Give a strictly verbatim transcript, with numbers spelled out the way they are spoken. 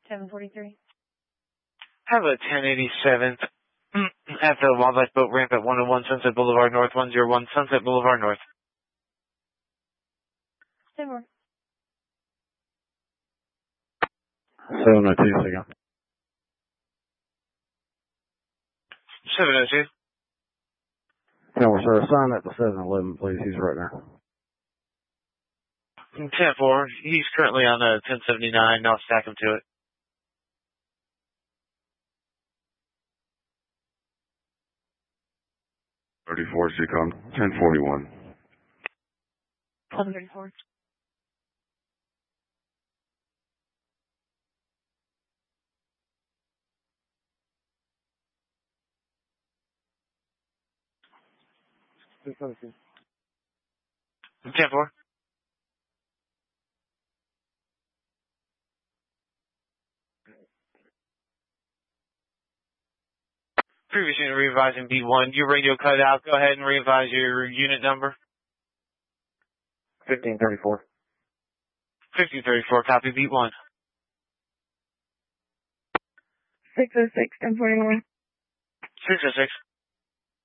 seven forty-three. Have a ten eighty-seven at the Wildlife Boat Ramp at one oh one Sunset Boulevard North, one oh one Sunset Boulevard North. ten four. seven oh two, again. seven oh two. ten four, sir. Assign that to seven eleven, please. He's right there. ten four. He's currently on a ten seventy-nine. I'll stack him to it. thirty-four, C com, ten forty-one. eleven thirty-four. ten four. Previous unit revising B one. Your radio cut out. Go ahead and revise your unit number. fifteen thirty-four. fifteen thirty-four, copy B one. six oh six, ten forty-one. six oh six.